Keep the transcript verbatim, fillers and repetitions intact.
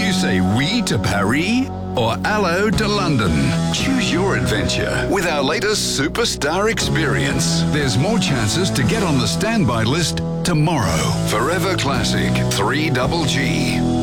you say oui to Paris or hello to London? Choose your adventure with our latest Superstar experience. There's more chances to get on the standby list tomorrow. Forever Classic three G G.